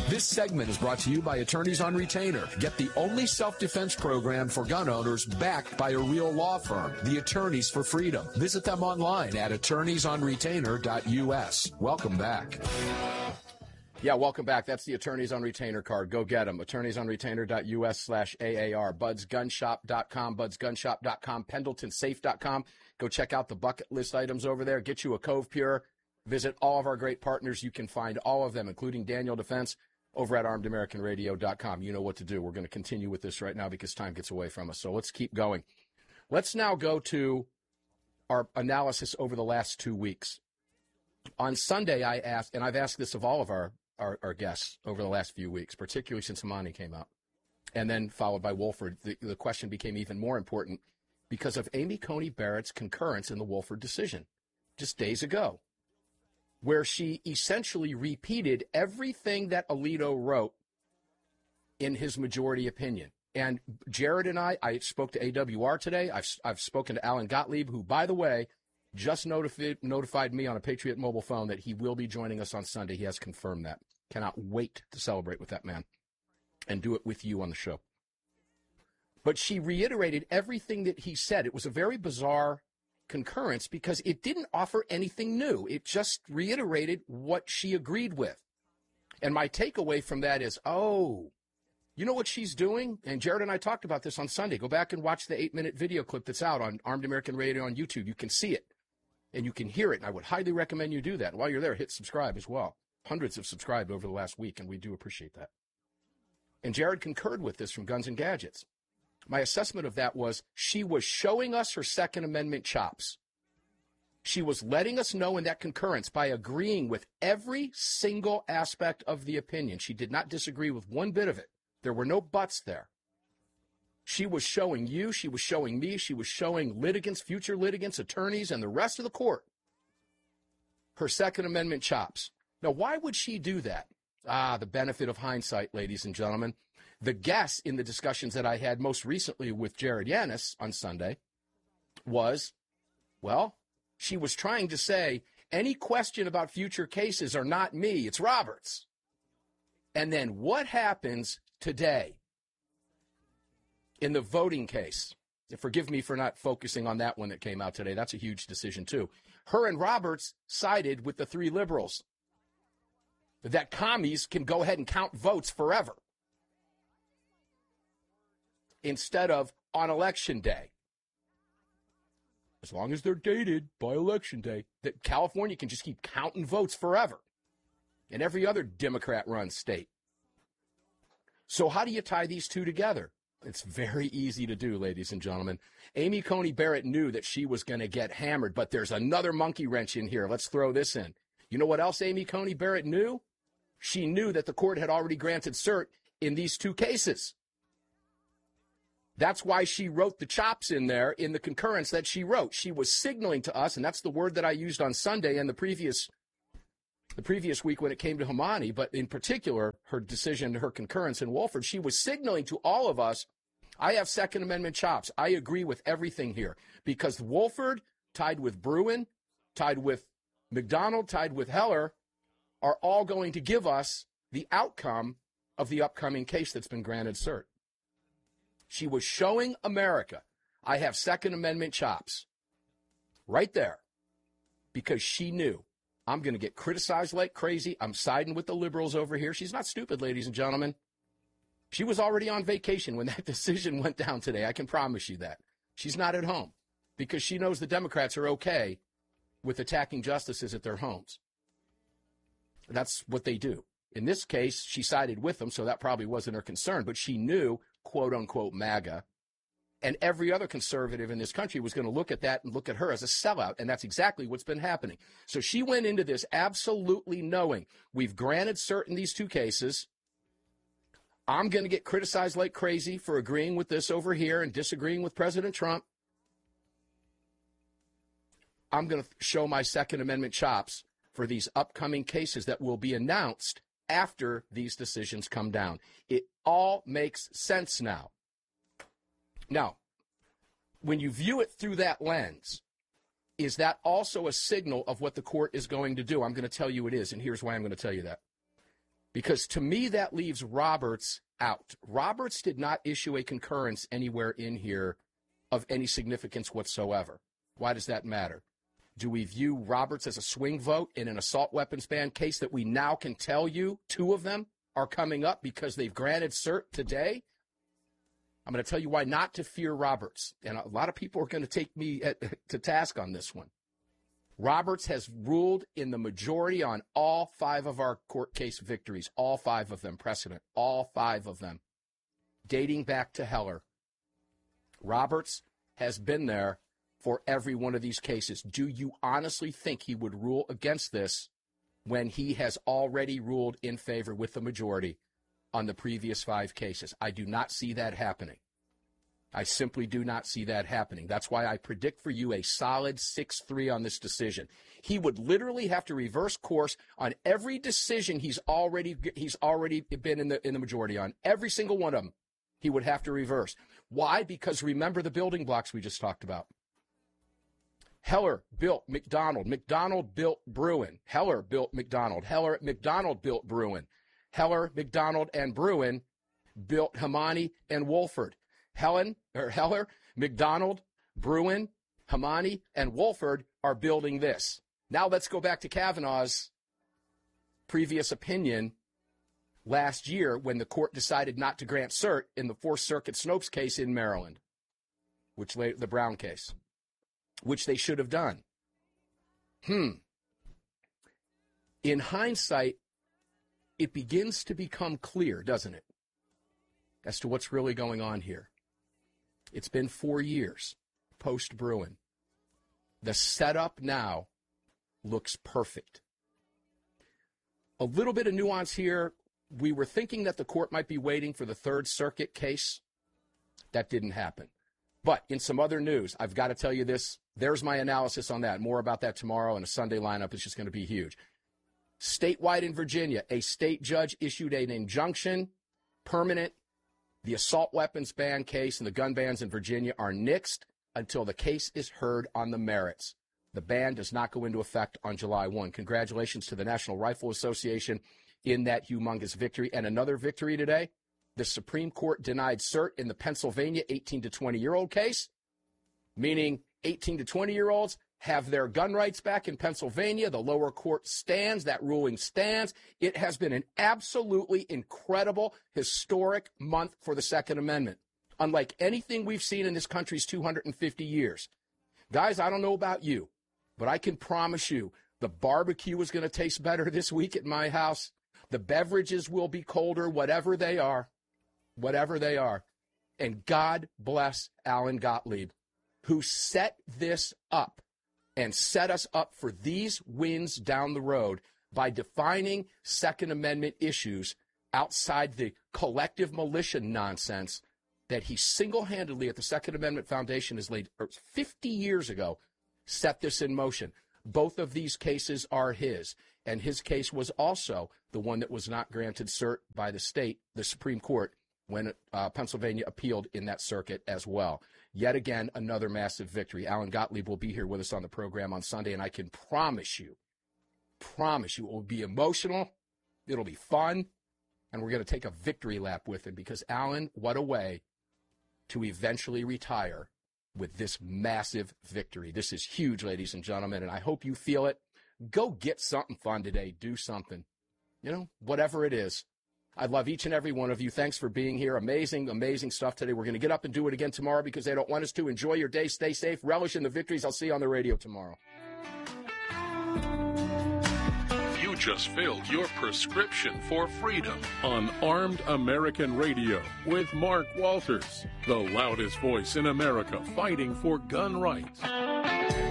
This segment is brought to you by Attorneys on Retainer. Get the only self-defense program for gun owners backed by a real law firm, the Attorneys for Freedom. Visit them online at attorneysonretainer.us. Welcome back. Yeah, welcome back. That's the Attorneys on Retainer card. Go get them. attorneysonretainer.us/AAR. BudsGunshop.com, BudsGunshop.com, PendletonSafe.com. Go check out the bucket list items over there. Get you a Cove Pure. Visit all of our great partners. You can find all of them, including Daniel Defense, over at ArmedAmericanRadio.com. You know what to do. We're going to continue with this right now because time gets away from us. So let's keep going. Let's now go to our analysis over the last 2 weeks. On Sunday, I asked, and I've asked this of all of our guests over the last few weeks, particularly since Imani came out, and then followed by Wohlford. The question became even more important because of Amy Coney Barrett's concurrence in the Wohlford decision just days ago, where she essentially repeated everything that Alito wrote in his majority opinion. And Jared and I spoke to AWR today. I've spoken to Alan Gottlieb, who, by the way, just notified me on a Patriot mobile phone that he will be joining us on Sunday. He has confirmed that. Cannot wait to celebrate with that man and do it with you on the show. But she reiterated everything that he said. It was a very bizarre concurrence because it didn't offer anything new. It just reiterated what she agreed with. And my takeaway from that is, oh, you know what she's doing? And Jared and I talked about this on Sunday. Go back and watch the 8-minute video clip that's out on Armed American Radio on YouTube. You can see it and you can hear it. And I would highly recommend you do that. And while you're there, hit subscribe as well. Hundreds have subscribed over the last week, and we do appreciate that. And Jared concurred with this from Guns and Gadgets. My assessment of that was she was showing us her Second Amendment chops. She was letting us know in that concurrence by agreeing with every single aspect of the opinion. She did not disagree with one bit of it. There were no buts there. She was showing you, she was showing me, she was showing litigants, future litigants, attorneys, and the rest of the court her Second Amendment chops. Now, why would she do that? The benefit of hindsight, ladies and gentlemen. The guess in the discussions that I had most recently with Jared Yanis on Sunday was, well, she was trying to say, any question about future cases are not me, it's Roberts. And then what happens today in the voting case? Forgive me for not focusing on that one that came out today. That's a huge decision, too. Her and Roberts sided with the three liberals that commies can go ahead and count votes forever instead of on Election Day. As long as they're dated by Election Day, that California can just keep counting votes forever and every other Democrat-run state. So how do you tie these two together? It's very easy to do, ladies and gentlemen. Amy Coney Barrett knew that she was going to get hammered, but there's another monkey wrench in here. Let's throw this in. You know what else Amy Coney Barrett knew? She knew that the court had already granted cert in these two cases. That's why she wrote the chops in there in the concurrence that she wrote. She was signaling to us, and that's the word that I used on Sunday and the previous week when it came to Hamani, but in particular, her decision, her concurrence in Wohlford, she was signaling to all of us, I have Second Amendment chops. I agree with everything here because Wohlford, tied with Bruen, tied with McDonald, tied with Heller, are all going to give us the outcome of the upcoming case that's been granted cert. She was showing America, I have Second Amendment chops right there because she knew I'm going to get criticized like crazy. I'm siding with the liberals over here. She's not stupid, ladies and gentlemen. She was already on vacation when that decision went down today. I can promise you that. She's not at home because she knows the Democrats are okay with attacking justices at their homes. That's what they do. In this case, she sided with them, so that probably wasn't her concern, but she knew, quote unquote, MAGA, and every other conservative in this country was going to look at that and look at her as a sellout, and that's exactly what's been happening. So she went into this absolutely knowing we've granted cert in these two cases. I'm going to get criticized like crazy for agreeing with this over here and disagreeing with President Trump. I'm going to show my Second Amendment chops for these upcoming cases that will be announced after these decisions come down. It all makes sense now. Now, when you view it through that lens, is that also a signal of what the court is going to do? I'm going to tell you it is, and here's why I'm going to tell you that. Because to me, that leaves Roberts out. Roberts did not issue a concurrence anywhere in here of any significance whatsoever. Why does that matter? Do we view Roberts as a swing vote in an assault weapons ban case that we now can tell you 2 of them are coming up because they've granted cert today? I'm going to tell you why not to fear Roberts. And a lot of people are going to take me to task on this one. Roberts has ruled in the majority on all 5 of our court case victories, all 5 of them precedent, all 5 of them, dating back to Heller. Roberts has been there for every one of these cases. Do you honestly think he would rule against this when he has already ruled in favor with the majority on the previous 5 cases? I do not see that happening. I simply do not see that happening. That's why I predict for you a solid 6-3 on this decision. He would literally have to reverse course on every decision he's already been in the majority on. Every single one of them, he would have to reverse. Why? Because remember the building blocks we just talked about. Heller built McDonald. McDonald built Bruen. Heller built McDonald. McDonald built Bruen. Heller, McDonald, and Bruen built Hamani and Wohlford. Heller, McDonald, Bruen, Hamani, and Wohlford are building this. Now let's go back to Kavanaugh's previous opinion last year when the court decided not to grant cert in the Fourth Circuit Snopes case in Maryland, the Brown case, which they should have done. In hindsight, it begins to become clear, doesn't it, as to what's really going on here. It's been 4 years post-Bruen. The setup now looks perfect. A little bit of nuance here. We were thinking that the court might be waiting for the Third Circuit case. That didn't happen. But in some other news, I've got to tell you this. There's my analysis on that. More about that tomorrow, and a Sunday lineup is just going to be huge. Statewide in Virginia, a state judge issued an injunction, permanent. The assault weapons ban case and the gun bans in Virginia are nixed until the case is heard on the merits. The ban does not go into effect on July 1. Congratulations to the National Rifle Association in that humongous victory. And another victory today, the Supreme Court denied cert in the Pennsylvania 18 to 20-year-old case, meaning 18 to 20-year-olds have their gun rights back in Pennsylvania. The lower court stands. That ruling stands. It has been an absolutely incredible, historic month for the Second Amendment, unlike anything we've seen in this country's 250 years. Guys, I don't know about you, but I can promise you the barbecue is going to taste better this week at my house. The beverages will be colder, whatever they are. And God bless Alan Gottlieb, who set this up and set us up for these wins down the road by defining Second Amendment issues outside the collective militia nonsense that he single-handedly at the Second Amendment Foundation has laid 50 years ago, set this in motion. Both of these cases are his, and his case was also the one that was not granted cert by the Supreme Court, when Pennsylvania appealed in that circuit as well. Yet again, another massive victory. Alan Gottlieb will be here with us on the program on Sunday, and I can promise you, it will be emotional, it'll be fun, and we're going to take a victory lap with him because, Alan, what a way to eventually retire with this massive victory. This is huge, ladies and gentlemen, and I hope you feel it. Go get something fun today. Do something. Whatever it is. I love each and every one of you. Thanks for being here. Amazing, amazing stuff today. We're going to get up and do it again tomorrow because they don't want us to. Enjoy your day. Stay safe. Relish in the victories. I'll see you on the radio tomorrow. You just filled your prescription for freedom on Armed American Radio with Mark Walters, the loudest voice in America fighting for gun rights.